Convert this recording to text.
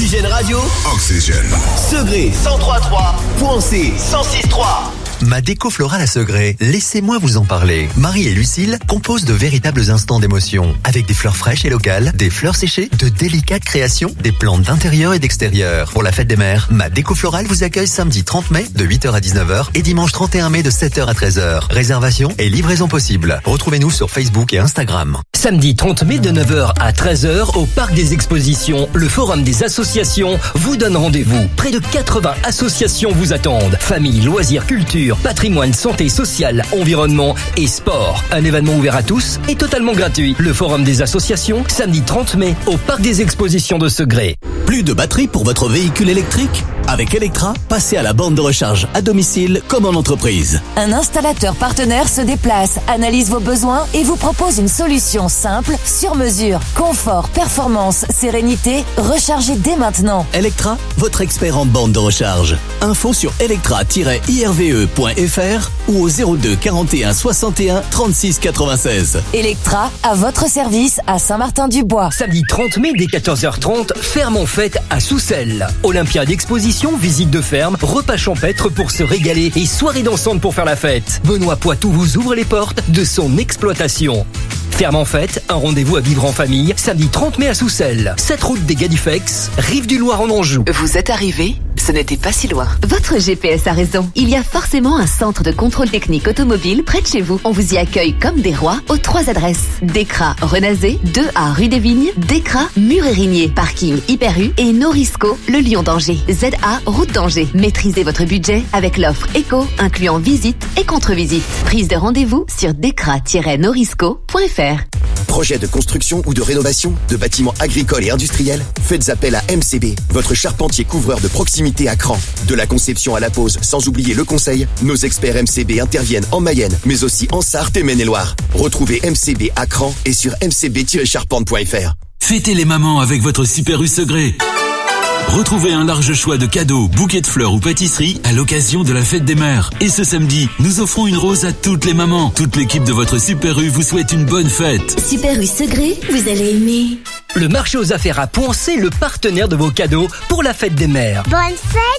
Oxygène Radio. Oxygène. Segré 103.3. Poincé 106.3. Ma déco florale à Segré, laissez-moi vous en parler. Marie et Lucille composent de véritables instants d'émotion. Avec des fleurs fraîches et locales, des fleurs séchées, de délicates créations, des plantes d'intérieur et d'extérieur. Pour la fête des mères, ma déco florale vous accueille samedi 30 mai de 8h à 19h et dimanche 31 mai de 7h à 13h. Réservation et livraison possible. Retrouvez-nous sur Facebook et Instagram. Samedi 30 mai de 9h à 13h au Parc des Expositions, le Forum des associations vous donne rendez-vous. Près de 80 associations vous attendent. Famille, loisirs, culture, patrimoine, santé, social, environnement et sport. Un événement ouvert à tous et totalement gratuit. Le Forum des associations, samedi 30 mai au Parc des Expositions de Segré. Plus de batterie pour votre véhicule électrique? Avec Electra, passez à la borne de recharge à domicile comme en entreprise. Un installateur partenaire se déplace, analyse vos besoins et vous propose une solution simple, sur mesure. Confort, performance, sérénité, rechargez dès maintenant. Electra, votre expert en borne de recharge. Info sur electra-irve.fr ou au 02 41 61 36 96. Electra, à votre service à Saint-Martin-du-Bois. Samedi 30 mai dès 14h30, ferme en fête à Soucelles. Olympia d'exposition, visite de ferme, repas champêtre pour se régaler et soirée dansante pour faire la fête. Benoît Poitou vous ouvre les portes de son exploitation. Ferme en fête, un rendez-vous à vivre en famille, samedi 30 mai à Soucelles. 7 route des Gadifex, rive du Loir en Anjou. Vous êtes arrivé ? Ce n'était pas si loin. Votre GPS a raison. Il y a forcément un centre de contrôle technique automobile près de chez vous. On vous y accueille comme des rois aux 3 adresses. Décra, Renazé, 2A rue des Vignes, Décra, Mur-et-Rignier, parking Hyper U et Norisco, le Lion d'Angers. ZA, route d'Angers. Maîtrisez votre budget avec l'offre Eco, incluant visite et contre-visite. Prise de rendez-vous sur décra-norisco.fr. Projet de construction ou de rénovation de bâtiments agricoles et industriels? Faites appel à MCB, votre charpentier couvreur de proximité à Cran. De la conception à la pose, sans oublier le conseil, nos experts MCB interviennent en Mayenne, mais aussi en Sarthe et Maine-et-Loire. Retrouvez MCB à Cran et sur mcb-charpente.fr. Fêtez les mamans avec votre Super U Segré. Retrouvez un large choix de cadeaux, bouquets de fleurs ou pâtisseries à l'occasion de la fête des mères. Et ce samedi, nous offrons une rose à toutes les mamans. Toute l'équipe de votre Super U vous souhaite une bonne fête. Super U Segré, vous allez aimer. Le marché aux affaires à Poincé, le partenaire de vos cadeaux pour la fête des mères. Bonne fête!